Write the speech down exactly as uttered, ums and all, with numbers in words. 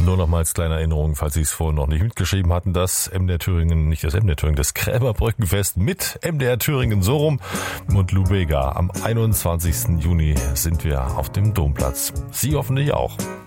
Nur noch mal als kleine Erinnerung, falls Sie es vorhin noch nicht mitgeschrieben hatten, das M D R Thüringen, nicht das M D R Thüringen, das Krämerbrückenfest mit M D R Thüringen so rum und Lou Bega. Am einundzwanzigsten Juni sind wir auf dem Domplatz. Sie hoffentlich auch.